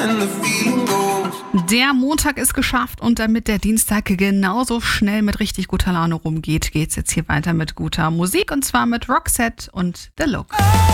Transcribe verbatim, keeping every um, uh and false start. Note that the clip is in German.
Der Montag ist geschafft und damit der Dienstag genauso schnell mit richtig guter Laune rumgeht, geht's jetzt hier weiter mit guter Musik und zwar mit Roxette und The Look.